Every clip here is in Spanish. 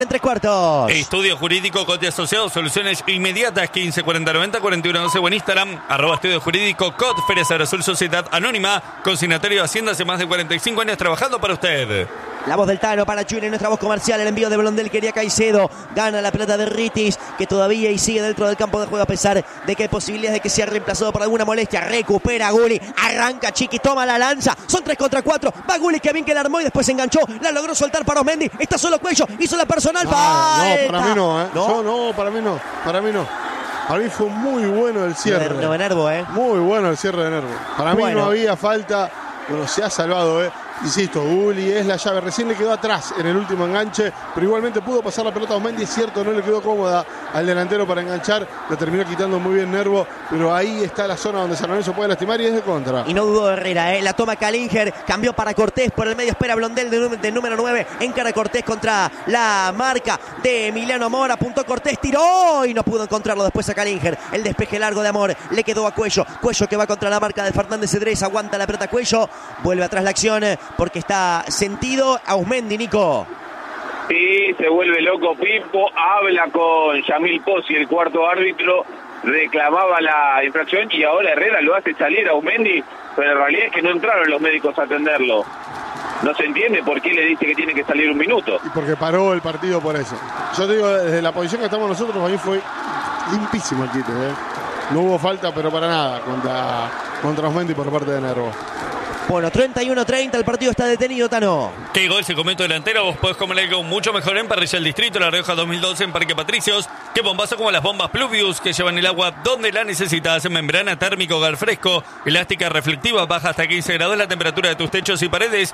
En 3/4. Estudio Jurídico Cote Asociado, soluciones inmediatas, 154090 4112 o en Instagram, @Estudio Jurídico Cot, Feria Azul Sociedad Anónima, consignatario de Hacienda hace más de 45 años trabajando para usted. La voz del Tano para Chile, nuestra voz comercial, el envío de Blondel, quería Caicedo, gana la pelota de Ritis, que todavía y sigue dentro del campo de juego a pesar de que hay posibilidades de que sea reemplazado por alguna molestia. Recupera Gulli, arranca Chiqui, toma la lanza, son 3 contra 4, va Gulli, que bien que la armó y después se enganchó, la logró soltar para Osmendi, está solo Cuello, hizo la personal, falta. No, para mí no, para mí no. Para mí fue muy bueno el cierre. De Nervo, Muy bueno el cierre de Nervo. Para mí no había falta. Bueno, se ha salvado, Insisto, Gulli es la llave. Recién le quedó atrás en el último enganche, pero igualmente pudo pasar la pelota a Osmendi. Es cierto, no le quedó cómoda al delantero para enganchar. Lo terminó quitando muy bien Nervo, pero ahí está la zona donde San Lorenzo puede lastimar y es de contra. Y no dudó Herrera, la toma Kalinger, cambió para Cortés por el medio, espera Blondel de número 9, encara Cortés contra la marca de Emiliano Amor, apuntó Cortés, tiró y no pudo encontrarlo después a Kalinger. El despeje largo de Amor le quedó a Cuello que va contra la marca de Fernández Cedrés, aguanta la pelota Cuello, vuelve atrás la acción porque está sentido a Osmendi, Nico. Sí, se vuelve loco Pipo, habla con Yamil Pozzi, el cuarto árbitro, reclamaba la infracción y ahora Herrera lo hace salir a Osmendi, pero en realidad es que no entraron los médicos a atenderlo. No se entiende por qué le dice que tiene que salir un minuto. Y porque paró el partido por eso. Yo te digo, desde la posición que estamos nosotros, a mí fue limpísimo el quite, No hubo falta, pero para nada, contra Osmendi por parte de Nervo. Bueno, 31-30, el partido está detenido, Tano. ¿Qué gol se comete delantero? Vos podés comer algo mucho mejor en Parrilla El Distrito, La Rioja 2012 en Parque Patricios. Qué bombazo como las bombas Pluvius que llevan el agua donde la necesitas. Membrana térmico, hogar fresco, elástica reflectiva, baja hasta 15 grados la temperatura de tus techos y paredes.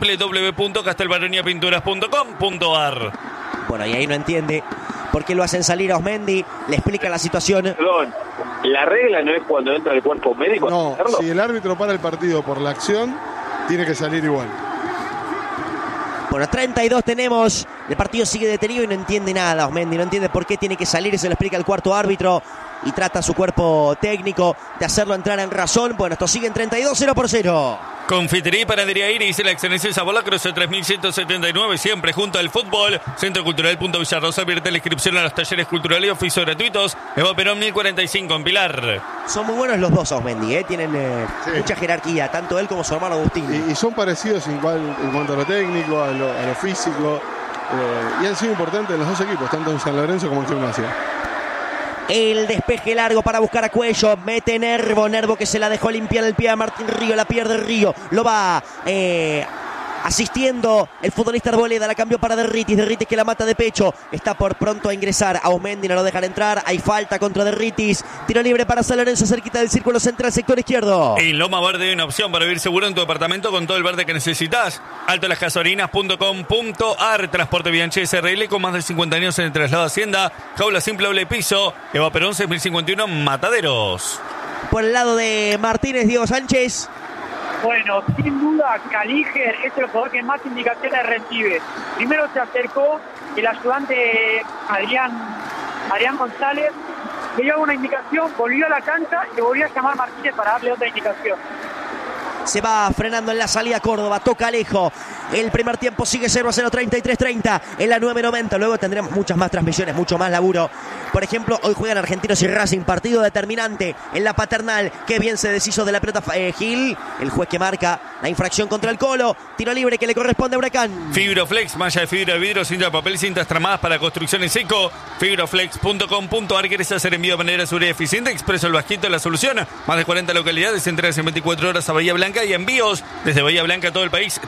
www.castelbaroniapinturas.com.ar. Bueno, y ahí no entiende por qué lo hacen salir a Osmendi, le explica la situación. Perdón, la regla no es cuando entra el cuerpo médico. No, si el árbitro para el partido por la acción, tiene que salir igual. Bueno, 32 tenemos, el partido sigue detenido y no entiende nada Osmendi, no entiende por qué tiene que salir, se lo explica el cuarto árbitro y trata a su cuerpo técnico de hacerlo entrar en razón. Bueno, esto sigue en 32, 0-0. Confitería y Panadería Iris, la excelencia en sabor, la Cruz 3179, siempre junto al fútbol. Centro Cultural Punto Villarrosa, abierta la inscripción a los talleres culturales y oficios gratuitos. Eva Perón 1045 en Pilar. Son muy buenos los dos Osmendi, tienen mucha jerarquía, tanto él como su hermano Agustín. Y son parecidos en cuanto a lo técnico, a lo físico, y han sido importantes en los dos equipos, tanto en San Lorenzo como en Gimnasia. El despeje largo para buscar a Cuello, mete Nervo que se la dejó limpiar el pie a Martín Río, la pierde Río, lo va asistiendo el futbolista Arboleda, la cambió para Derritis que la mata de pecho, está por pronto a ingresar a Osmendi, no lo dejan entrar, hay falta contra Derritis, tiro libre para San Lorenzo cerquita del círculo central, sector izquierdo. En Loma Verde hay una opción para vivir seguro en tu departamento con todo el verde que necesitas. altolasgasolinas.com.ar, transporte Bianchi SRL con más de 50 años en el traslado de Hacienda, jaula simple doble piso, Eva Perón 6051 Mataderos. Por el lado de Martínez, Diego Sánchez. Bueno, sin duda, Kalinger es el jugador que más indicaciones recibe. Primero se acercó el ayudante Adrián González, le dio una indicación, volvió a la cancha y volvió a llamar Martínez para darle otra indicación. Se va frenando en la salida Córdoba, toca Alejo. El primer tiempo sigue 0-0, 33-30 en la 9:90. Luego tendremos muchas más transmisiones, mucho más laburo. Por ejemplo, hoy juegan Argentinos y Racing, partido determinante en la Paternal. Qué bien se deshizo de la pelota Gil, el juez que marca la infracción contra el Colo. Tiro libre que le corresponde a Huracán. Fibroflex, malla de fibra de vidrio, cinta de papel, cintas tramadas para construcción en seco. Fibroflex.com.ar. ¿Quieres hacer envío de manera segura y eficiente? Expreso El Vasquito, la solución. Más de 40 localidades, entregas en 24 horas a Bahía Blanca y envíos desde Bahía Blanca a todo el país.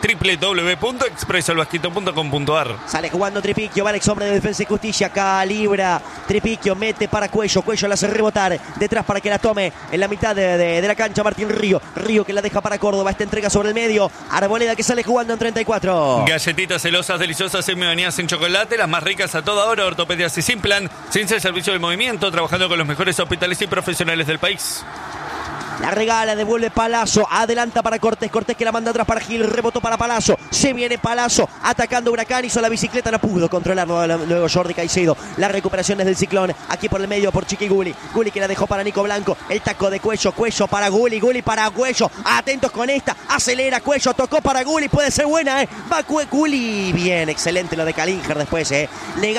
www.expresoelvasquito.com.ar. Sale jugando Tripiquio, va Alex, hombre de Defensa y Justicia, calibra. Tripiquio mete para Cuello la hace rebotar detrás para que la tome en la mitad de la cancha Martín Río que la deja para Córdoba, esta entrega sobre el medio, Arboleda que sale jugando en 34. Galletitas celosas, deliciosas, semi-bañadas en chocolate, las más ricas a toda hora, ortopedias y Simplan, ciencia y servicio de movimiento, trabajando con los mejores hospitales y profesionales del país. La regala, devuelve Palazzo. Adelanta para Cortés. Cortés que la manda atrás para Gil. Rebotó para Palazzo. Se viene Palazzo atacando Huracán. Hizo la bicicleta. No pudo controlarlo. Luego Jordi Caicedo. La recuperación es del Ciclón. Aquí por el medio por Chiqui Gulli. Gulli que la dejó para Nico Blanco. El taco de Cuello. Cuello para Gulli. Gulli para Cuello. Atentos con esta. Acelera Cuello. Tocó para Gulli. Puede ser buena, Va Gulli. Bien, excelente lo de Calinger después,